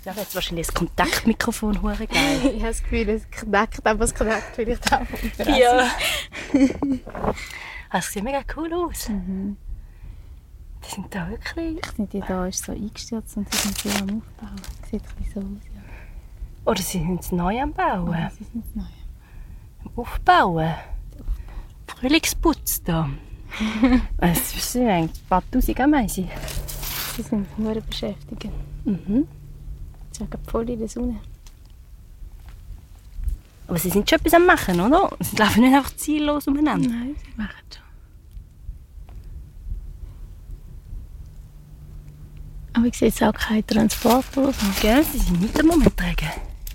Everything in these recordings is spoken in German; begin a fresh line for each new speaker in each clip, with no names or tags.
Da wäre jetzt wahrscheinlich das Kontaktmikrofon hure geil.
Ich habe das Gefühl, es knackt, aber es knackt vielleicht auch vom Terrasse.
Ja. Das sieht mega cool aus.
Mhm.
Die sind da wirklich...
Die da ist so eingestürzt und sie sind sehr am Aufbauen. Sieht ein bisschen so aus, ja.
Oder sie sind es neu am Bauen.
Ja, sie sind neu.
Am Aufbauen. Frühlingsputz da. Es sind eigentlich ein paar Tausend Ameisen.
Sie sind nur beschäftigt.
Mhm.
Sie sind voll in der Sonne.
Aber sie sind schon etwas am Machen, oder? Sie laufen nicht einfach ziellos umeinander.
Nein, sie machen schon. Aber ich sehe jetzt auch keinen Transport oder so.
Gell? Sie sind nicht am Umtragen.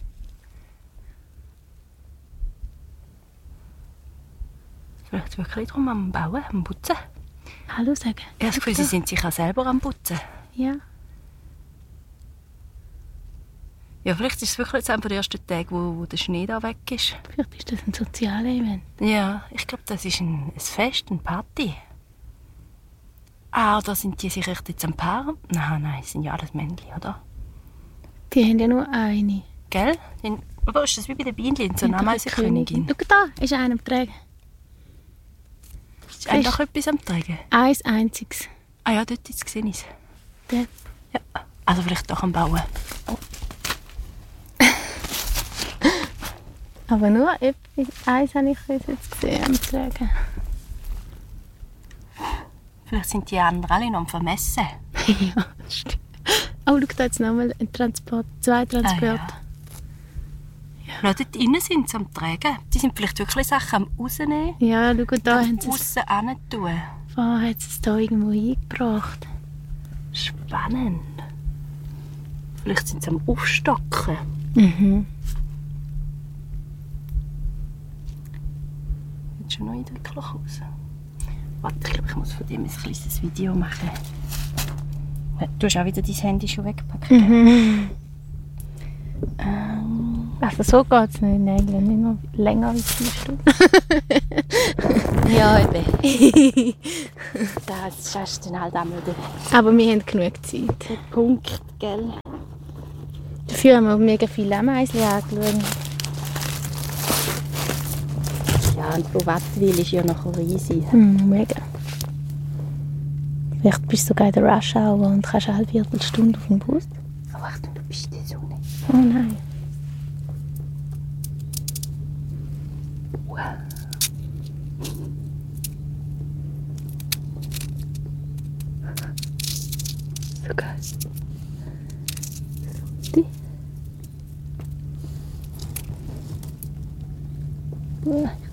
Vielleicht wirklich darum am Bauen, am Putzen.
Hallo sagen.
Ich habe das Gefühl, sie sind sich auch selber am Putzen.
Ja.
Ja, vielleicht ist es wirklich jetzt einer der ersten Tage, wo der Schnee da weg ist.
Vielleicht ist das ein soziales Event.
Ja, ich glaube, das ist ein Fest, eine Party. Ah, da sind die sich echt jetzt am Paaren? Nein, das sind ja alles Männchen, oder?
Die haben ja nur eine.
Gell? Aber ist das wie bei den Bienen, so eine Ameisenkönigin?
Schau da, ist einer am Tragen.
Ist einer doch etwas am Tragen?
Eins einziges.
Ah ja, dort jetzt gesehen ist.
Der.
Ja, also vielleicht doch am Bauen.
Aber nur etwas. Eins habe ich jetzt gesehen am Tragen.
Vielleicht sind die anderen alle noch am Vermessen.
Ja, stimmt. Oh, schau da jetzt nochmal ein Transport. 2 Transporte.
Ah, ja, dort innen sind sie am Tragen. Die sind vielleicht wirklich Sachen am rausnehmen.
Ja, schau da haben sie es.
Aussen hin tun.
Vorher hat sie es da irgendwo eingebracht.
Spannend. Vielleicht sind sie am Aufstocken.
Mhm.
Sieht schon noch eindrücklich aus. Warte, ich glaube, ich muss von dem ein kleines Video machen. Du hast auch wieder dein Handy schon weggepackt.
Mhm. Also so geht es nicht. Nägeln nicht noch länger als 4 Stunden.
Ja, eben. Das ist dann halt einmal der
Aber wir haben genug Zeit.
Punkt, gell?
Dafür haben wir mega viele Ameisen angeschaut.
Ja, und Wattwil ist ja noch riesig.
Mega. Vielleicht bist du sogar in der Rush Hour und kannst eine Viertelstunde auf dem Bus.
Oh, Achtung, du bist in der Sonne.
Oh nein.
Wow. So geil.
Die. Ich